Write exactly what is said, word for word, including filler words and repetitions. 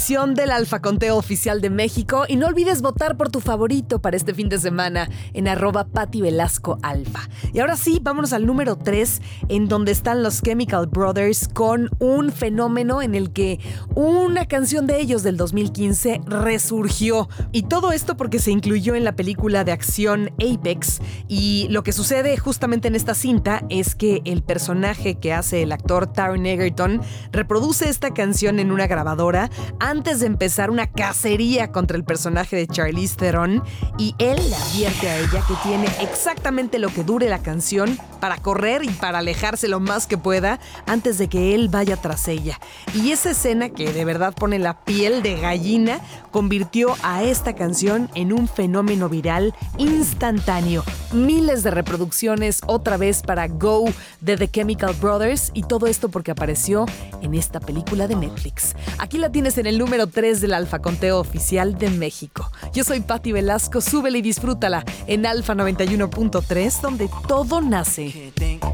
Del Alfa Conteo Oficial de México y no olvides votar por tu favorito para este fin de semana en arroba Pati Velasco Alfa. Y ahora sí, vámonos al número tres, en donde están los Chemical Brothers con un fenómeno en el que una canción de ellos del dos mil quince resurgió. Y todo esto porque se incluyó en la película de acción Apex. Y lo que sucede justamente en esta cinta es que el personaje que hace el actor Taron Egerton reproduce esta canción en una grabadora antes de empezar una cacería contra el personaje de Charlize Theron, y él le advierte a ella que tiene exactamente lo que dure la canción para correr y para alejarse lo más que pueda antes de que él vaya tras ella. Y esa escena, que de verdad pone la piel de gallina, convirtió a esta canción en un fenómeno viral instantáneo. Miles de reproducciones otra vez para Go de The Chemical Brothers, y todo esto porque apareció en esta película de Netflix. Aquí la tienes en el número tres del Alfa Conteo Oficial de México. Yo soy Pati Velasco, súbela y disfrútala en Alfa noventa y uno punto tres, donde todo nace.